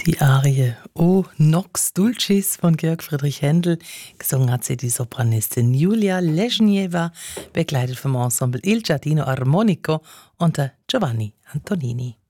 Die Arie O Nox Dulcis von Georg Friedrich Händel. Gesungen hat sie die Sopranistin Julia Leschnieva, begleitet vom Ensemble Il Giardino Armonico unter Giovanni Antonini.